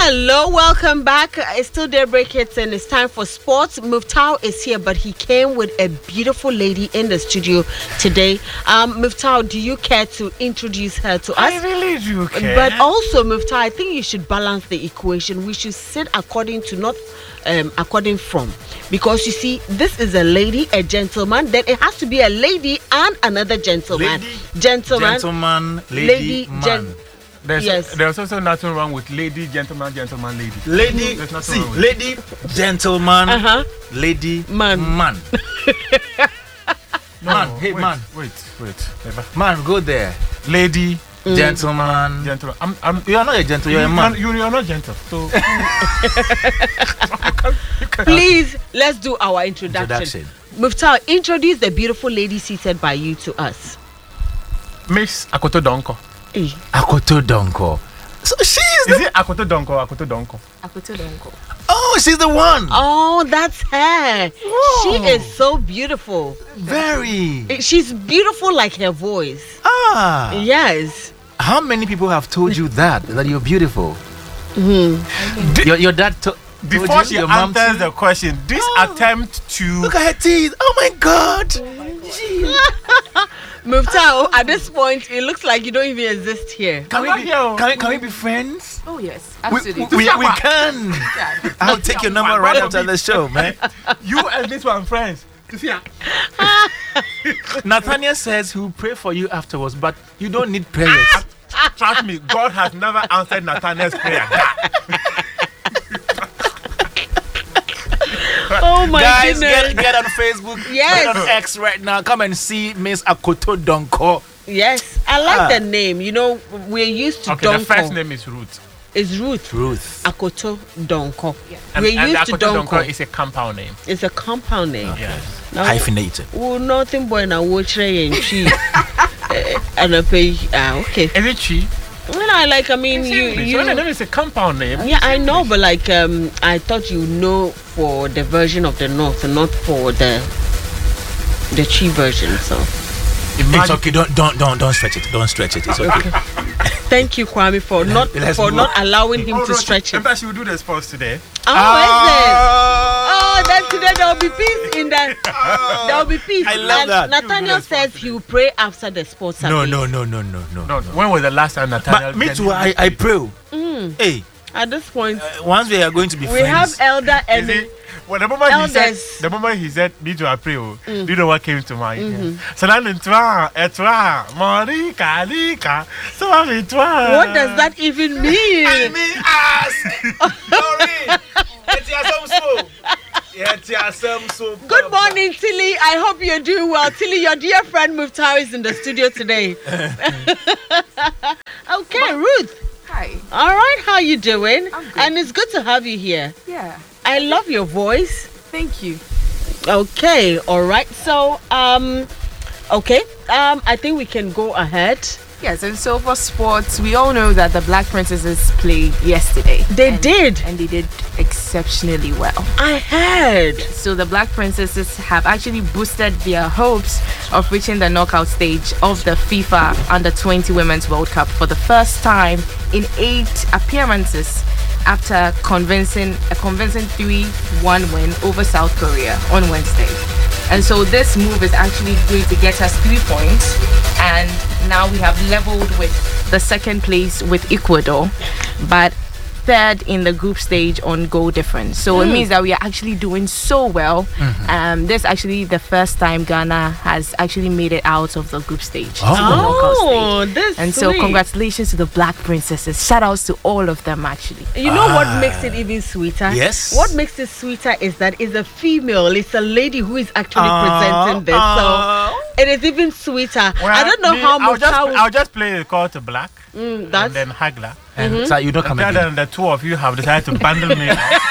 Hello, welcome back. It's still Daybreak Hits and it's time for sports. Muftau is here, but he came with a beautiful lady in the studio today. Muftau, do you care to introduce her to us? I really do care. But also, Muftau, I think you should balance the equation. We should sit according to, not according from. Because you see, this is a lady, a gentleman, then it has to be a lady and another gentleman. Lady, gentleman, lady, man. Yes. There's also nothing wrong with lady, gentleman, lady. Lady, see, lady, gentleman, lady, man. Man. No, man, hey, wait, man. Wait. Man, go there. Lady, gentleman. You are not a gentleman, you're a man. You are not gentle. So Please, let's do our introduction. Muftau, introduce the beautiful lady seated by you to us. Miss Akoto Donko. Akoto Donko. So she's Is it Akoto Donko or Akoto Donko? Akoto Donko. Oh, she's the one. Oh, that's her. Whoa. She is so beautiful. Very. She's beautiful like her voice. Ah. Yes. How many people have told you that you're beautiful? Your dad Before she answers the question, this attempt to look at her teeth. Oh my God. Muftau, at this point, it looks like you don't even exist here. Can we be friends? Oh yes, absolutely. We can. I'll take your number right after the show, man. You and this one friends. Nathaniel says he'll pray for you afterwards, but you don't need prayers. Trust me, God has never answered Nathaniel's prayer. Oh my Guys, goodness. get on Facebook. Yes. Get on X right now. Come and see Miss Akoto Donko. Yes, I like the name. You know, we're used to Okay, Donko. the first name is Ruth. It's Ruth. Akoto Donko. Yeah. We're And used to Akoto Donko. is a compound name. It's a compound name. Yes. Now, Hyphenated. nothing boy na watch and she and I pay. Okay. Is it she? When I mean, So the name is a compound name. Yeah, I know, but I thought you know for the version of the North, and not for the Chi version. So It's okay. Don't stretch it. Don't stretch it. It's okay. thank you, Kwame, for not allowing him to stretch it. Remember, she will do the sports today. Oh, is it? Oh, then today there will be peace in that. There will be peace. I love that. Nathaniel says he will pray after the sports. No. No. When was the last time Nathaniel? But me too. I pray. Hey, At this point, once we are going to be we friends. have elder and Well, the elders. moment he said, "Me too, I pray." Do you know what came to mind? So now, Monica. So I'm what does that even mean? I mean, ask. Sorry. Good morning, Tilly. I hope you're doing well. Tilly, your dear friend Muftau is in the studio today. Okay, Ruth. Hi. All right, how you doing? I'm good. And it's good to have you here. Yeah. I love your voice. Thank you. Okay, all right. So, I think we can go ahead. Yes, and so for sports, we all know that the Black Princesses played yesterday. They did. And they did exceptionally well. I heard. So the Black Princesses have actually boosted their hopes of reaching the knockout stage of the FIFA Under-20 Women's World Cup for the first time in 8 appearances after a convincing 3-1 win over South Korea on Wednesday. And so this move is actually going to get us 3 points, and now we have leveled with the second place with Ecuador, but third in the group stage on goal difference. So it means that we are actually doing so well. This is actually the first time Ghana has actually made it out of the group stage. To the knockout stage. That's And sweet. so congratulations to the Black Princesses. Shout outs to all of them actually. You know what makes it even sweeter? Yes. What makes it sweeter is that it's a female, it's a lady who is actually presenting this. So it is even sweeter. I don't know how much I'll just play a call to Black and that's then Hagla. And so you don't come Tell again. them the two of you have decided to bundle me.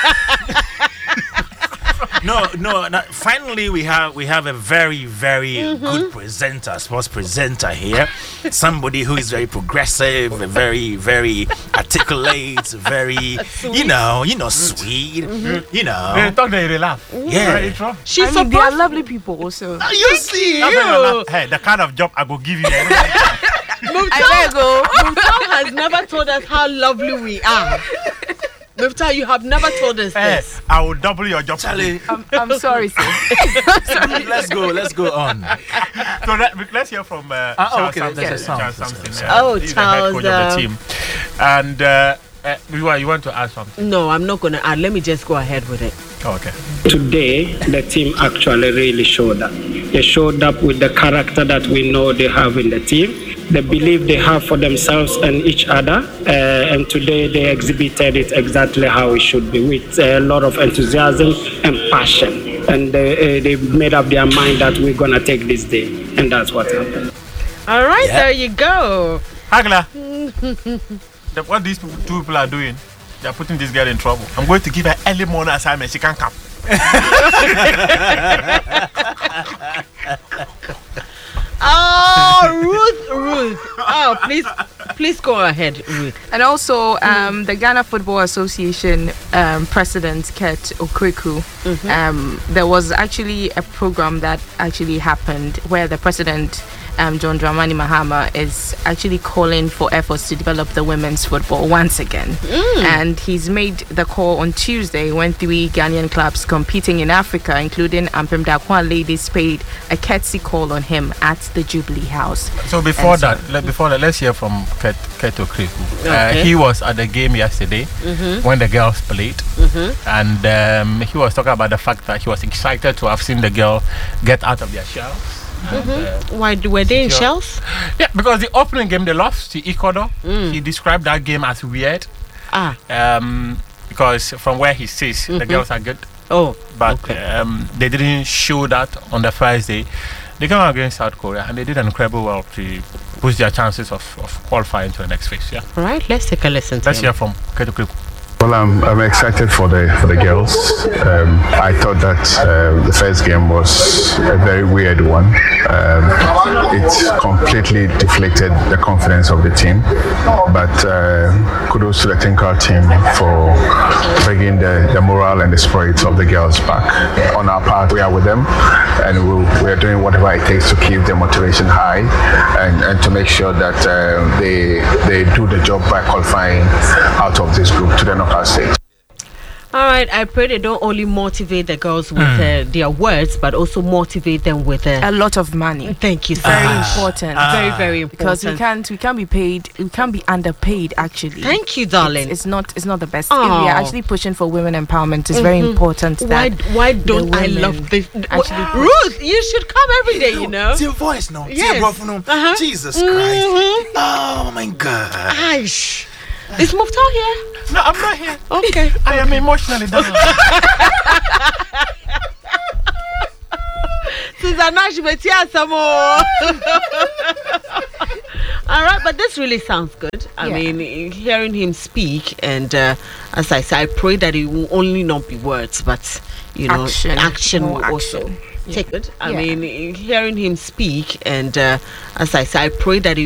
No. Finally, we have a very, very good presenter, sports presenter here. Somebody who is very progressive, very, very articulate, very, Sweet. you know, sweet. You know. They talk, they laugh. Yeah. Right, intro? she's I mean, they are supposed lovely people also. You see. That's why they laugh. Hey, the kind of job I go give you. Muftau has never told us how lovely we are. Mufta, you have never told us this. I will double your job. Charlie, I'm sorry, sir. let's go on. So let's hear from Charles Sampson. Yes. Charles Sampson. He's the head Charles, coach of the team. And you want to add something? No, I'm not going to add. Let me just go ahead with it. Oh, okay. Today, the team actually really showed up. They showed up with the character that we know they have in the team, the belief they have for themselves and each other. And today, they exhibited it exactly how it should be, with a lot of enthusiasm and passion. And they made up their mind that we're going to take this day. And that's what happened. All right, there you go. Agla, what these two people are doing, they are putting this girl in trouble. I'm going to give her early morning assignment. She can't come. Oh, Ruth. Oh, please go ahead, Ruth. And also, the Ghana Football Association president, Kurt Okreku, there was actually a program that actually happened where the president, John Dramani Mahama, is actually calling for efforts to develop the women's football once again. And he's made the call on Tuesday when 3 Ghanaian clubs competing in Africa, including Ampem Dakwa ladies, paid a courtesy call on him at the Jubilee House. So before that, let's hear from Kurt Okreku. Okay. He was at the game yesterday when the girls played, and he was talking about the fact that he was excited to have seen the girl get out of their shells. Why were they in shells? Yeah, because the opening game they lost to Ecuador. He described that game as weird. Because from where he sits, the girls are good. Oh, But okay. they didn't show that on the first day. They came out against South Korea and they did an incredible well to boost their chances of qualifying to the next phase. Yeah. All right, let's take a listen to Let's him. hear from Kurt Okreku. Well, I'm excited for the girls. I thought that the first game was a very weird one. It completely deflated the confidence of the team. But kudos to the Tinkar team for bringing the morale and the spirit of the girls back. On our part, we are with them, and we're doing whatever it takes to keep the motivation high and to make sure that they do the job by qualifying out of this group to the knockout stage. All right, I pray they don't only motivate the girls with their words, but also motivate them with A lot of money. Thank you so Very much. important. Very important. Because we can't be paid, we can't be underpaid actually. Thank you, darling. It's not the best. Oh. If we are actually pushing for women empowerment, it's very important that Why don't the I women love this? actually Ruth, you should come every day, you know. It's your voice now. Yes. Jesus Christ. Oh my God. Aish. Is Mufta here? No, I'm not here. Okay. I am emotionally down. Susanna, she may hear some more. All right, but this really sounds good. I mean, hearing him speak, and as I say, I pray that it will only not be words, but you know, action will also take it. I mean, hearing him speak, and as I say, I pray that it